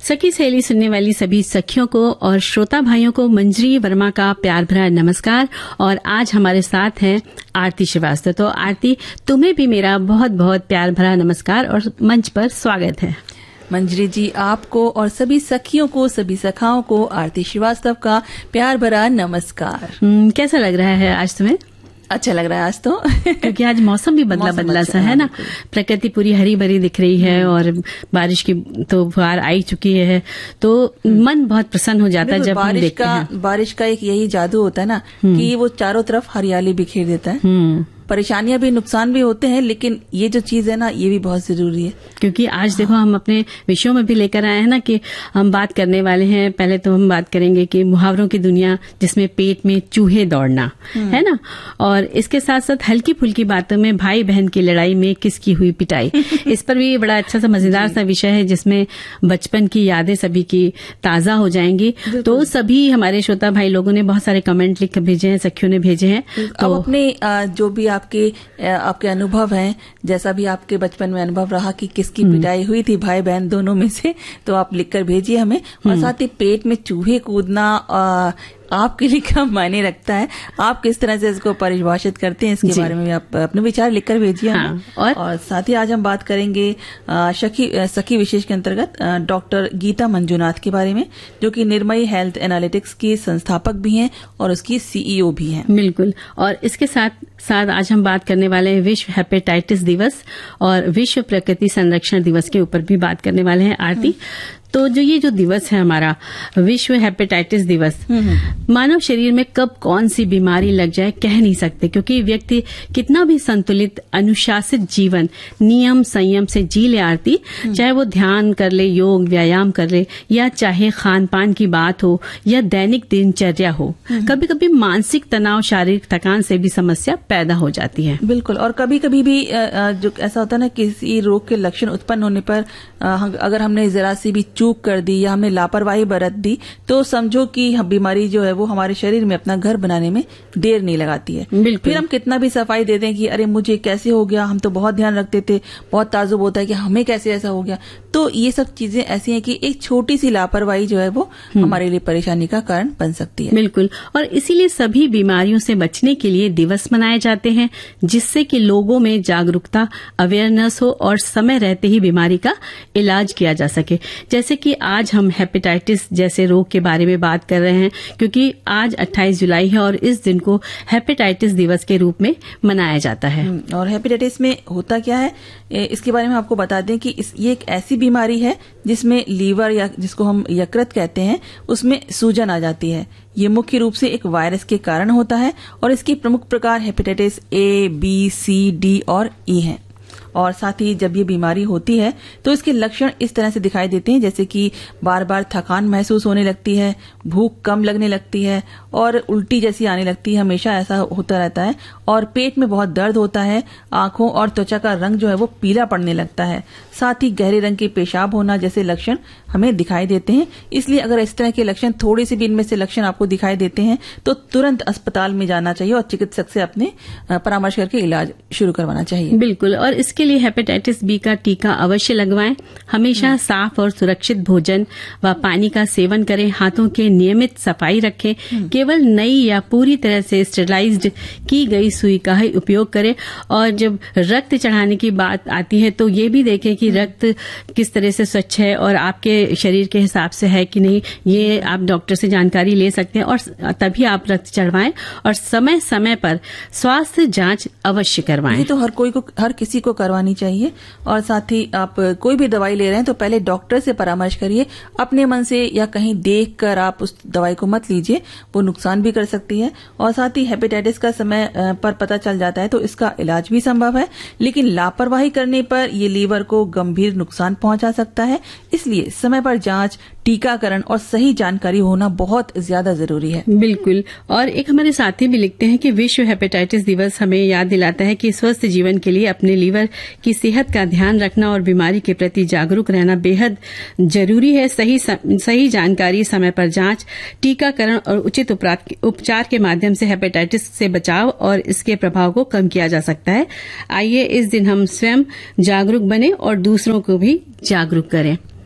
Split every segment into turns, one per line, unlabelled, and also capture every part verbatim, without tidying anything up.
सखी सहेली सुनने वाली सभी सखियों को और श्रोता भाइयों को मंजरी वर्मा का प्यार भरा नमस्कार। और आज हमारे साथ हैं आरती श्रीवास्तव। तो आरती, तुम्हें भी मेरा बहुत बहुत प्यार भरा नमस्कार और मंच पर स्वागत है।
मंजरी जी, आपको और सभी सखियों को, सभी सखाओं को आरती श्रीवास्तव का प्यार भरा नमस्कार।
कैसा लग रहा है आज तुम्हें?
अच्छा लग रहा है आज तो
क्योंकि आज मौसम भी बदला बदला सा है ना, प्रकृति पूरी हरी भरी दिख रही है और बारिश की तो फुहार आई चुकी है, तो मन बहुत प्रसन्न हो जाता है जब हम देखते हैं।
बारिश का एक यही जादू होता है ना कि वो चारों तरफ हरियाली बिखेर देता है। परेशानियां भी, नुकसान भी होते हैं, लेकिन ये जो चीज है ना, ये भी बहुत जरूरी है। क्योंकि
आज देखो हम अपने विषयों में भी लेकर आए हैं ना कि हम बात करने वाले हैं। पहले तो हम बात करेंगे कि मुहावरों की दुनिया, जिसमें पेट में चूहे दौड़ना है ना, और इसके साथ साथ हल्की फुल्की बातों में भाई बहन की लड़ाई में किसकी हुई पिटाई। इस पर भी बड़ा अच्छा सा मजेदार सा विषय है, जिसमें बचपन की यादें सभी की ताजा हो जाएंगी। तो सभी हमारे श्रोता भाई लोगों ने बहुत सारे कमेंट लिख भेजे हैं, सखियों ने भेजे हैं।
तो अपने जो भी आपके आपके अनुभव हैं, जैसा भी आपके बचपन में अनुभव रहा कि किसकी पिटाई हुई थी भाई बहन दोनों में से, तो आप लिखकर भेजिए हमें। और साथ ही पेट में चूहे कूदना आ, आपके लिए क्या मायने रखता है, आप किस तरह से इसको परिभाषित करते हैं, इसके बारे में भी आप अपने विचार लिखकर भेजिए। हाँ, और, और साथ ही आज हम बात करेंगे सखी सखी विशेष के अंतर्गत डॉक्टर गीता मंजुनाथ के बारे में, जो कि निर्मयी हेल्थ एनालिटिक्स की संस्थापक भी हैं और उसकी सीईओ भी हैं।
बिल्कुल। और इसके साथ साथ आज हम बात करने वाले हैं विश्व हेपेटाइटिस दिवस और विश्व प्रकृति संरक्षण दिवस के ऊपर भी बात करने वाले हैं आरती। तो जो ये जो दिवस है हमारा विश्व हेपेटाइटिस दिवस, मानव शरीर में कब कौन सी बीमारी लग जाए कह नहीं सकते, क्योंकि व्यक्ति कितना भी संतुलित अनुशासित जीवन नियम संयम से जी ले आरती, चाहे वो ध्यान कर ले, योग व्यायाम कर ले, या चाहे खान पान की बात हो या दैनिक दिनचर्या हो, कभी कभी मानसिक तनाव, शारीरिक थकान से भी समस्या पैदा हो जाती है।
बिल्कुल। और कभी कभी भी जो ऐसा होता है ना, किसी रोग के लक्षण उत्पन्न होने पर अगर हमने जरा सी भी चूक कर दी या हमने लापरवाही बरत दी, तो समझो कि बीमारी जो है वो हमारे शरीर में अपना घर बनाने में देर नहीं लगाती है। फिर हम कितना भी सफाई दे दें कि अरे मुझे कैसे हो गया, हम तो बहुत ध्यान रखते थे, बहुत ताजुब होता है कि हमें कैसे ऐसा हो गया। तो ये सब चीजें ऐसी हैं कि एक छोटी सी लापरवाही जो है वो हमारे लिए परेशानी का कारण बन सकती है।
बिल्कुल। और इसीलिए सभी बीमारियों से बचने के लिए दिवस मनाए जाते हैं, जिससे कि लोगों में जागरूकता, अवेयरनेस हो और समय रहते ही बीमारी का इलाज किया जा सके। जैसे कि आज हम हेपेटाइटिस जैसे रोग के बारे में बात कर रहे हैं, क्योंकि आज अट्ठाईस जुलाई है और इस दिन को हेपेटाइटिस दिवस के रूप में मनाया जाता है।
और हेपेटाइटिस में होता क्या है, इसके बारे में आपको बता दें कि इस, ये एक ऐसी बीमारी है जिसमें लीवर, या जिसको हम यकृत कहते हैं, उसमें सूजन आ जाती है। ये मुख्य रूप से एक वायरस के कारण होता है और इसकी प्रमुख प्रकार hepatitis A, B, C, D और ई हैं। और साथ ही जब ये बीमारी होती है तो इसके लक्षण इस तरह से दिखाई देते हैं, जैसे कि बार बार थकान महसूस होने लगती है, भूख कम लगने लगती है और उल्टी जैसी आने लगती है, हमेशा ऐसा होता रहता है। और पेट में बहुत दर्द होता है, आंखों और त्वचा का रंग जो है वो पीला पड़ने लगता है। साथ ही गहरे रंग के पेशाब होना जैसे लक्षण हमें दिखाई देते हैं। इसलिए अगर इस तरह के लक्षण, थोड़ी सी भी इनमें से लक्षण आपको दिखाई देते हैं, तो तुरंत अस्पताल में जाना चाहिए और चिकित्सक से अपने परामर्श करके इलाज शुरू करवाना चाहिए।
बिल्कुल। और इसके लिए हेपेटाइटिस बी का टीका अवश्य लगवाएं। हमेशा साफ और सुरक्षित भोजन व पानी का सेवन करें। हाथों के नियमित सफाई रखें। केवल नई या पूरी तरह से स्टेरिलाइज्ड की गई सुई का ही उपयोग करें। और जब रक्त चढ़ाने की बात आती है तो ये भी देखें कि रक्त किस तरह से स्वच्छ है और आपके शरीर के हिसाब से है कि नहीं। ये आप डॉक्टर से जानकारी ले सकते हैं और तभी आप रक्त चढ़वाएं। और समय समय पर स्वास्थ्य जांच अवश्य करवाएं।
ये तो हर कोई को, हर किसी को करवानी चाहिए। और साथ ही आप कोई भी दवाई ले रहे हैं तो पहले डॉक्टर से परामर्श करिए। अपने मन से या कहीं देख कर आप उस दवाई को मत लीजिए, वो नुकसान भी कर सकती है। और साथ ही हेपेटाइटिस का समय पर पता चल जाता है तो इसका इलाज भी संभव है, लेकिन लापरवाही करने पर ये लीवर को गंभीर नुकसान पहुंचा सकता है। इसलिए समय पर जांच, टीकाकरण और सही जानकारी होना बहुत ज्यादा जरूरी है।
बिल्कुल। और एक हमारे साथी भी लिखते हैं कि विश्व हेपेटाइटिस दिवस हमें याद दिलाता है कि स्वस्थ जीवन के लिए अपने लीवर की सेहत का ध्यान रखना और बीमारी के प्रति जागरूक रहना बेहद जरूरी है। सही सही जानकारी, समय पर जांच, टीकाकरण और उचित उपचार के माध्यम से हेपेटाइटिस से बचाव और इसके प्रभाव को कम किया जा सकता है। आइए इस दिन हम स्वयं जागरूक बने और दूसरों को भी जागरूक करें।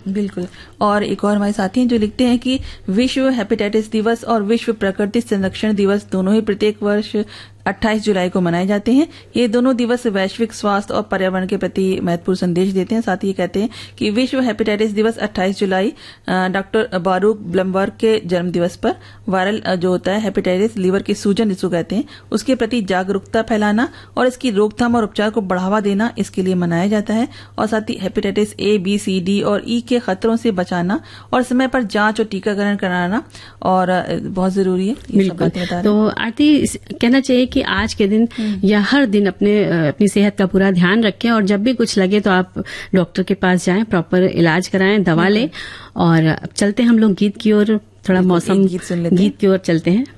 बिल्कुल। और एक और हमारे साथी हैं जो लिखते हैं कि विश्व हेपेटाइटिस दिवस और विश्व प्रकृति संरक्षण दिवस दोनों ही प्रत्येक वर्ष अट्ठाईस जुलाई को मनाए जाते हैं। ये दोनों दिवस वैश्विक स्वास्थ्य और पर्यावरण के प्रति महत्वपूर्ण संदेश देते हैं। साथ ही कहते हैं कि विश्व हेपेटाइटिस दिवस अट्ठाईस जुलाई डॉक्टर बारूक ब्लमबर्ग के जन्म दिवस पर वायरल जो होता है हेपेटाइटिस लीवर की सूजन जिसको कहते हैं उसके प्रति जागरूकता फैलाना और इसकी रोकथाम और उपचार को बढ़ावा देना इसके लिए मनाया जाता है। और साथ ही hepatitis A, B, C, D और ई के खतरों से बचाना और समय पर जांच और टीकाकरण कराना और बहुत जरूरी है। ये सब बातें बता रहे हैं।
तो आरती कहना चाहिए कि आज के दिन या हर दिन अपने अपनी सेहत का पूरा ध्यान रखें और जब भी कुछ लगे तो आप डॉक्टर के पास जाएं, प्रॉपर इलाज कराएं, दवा लें। और अब चलते हैं हम लोग गीत की ओर, थोड़ा मौसम
गीत सुन लेते हैं।
गीत की ओर चलते हैं।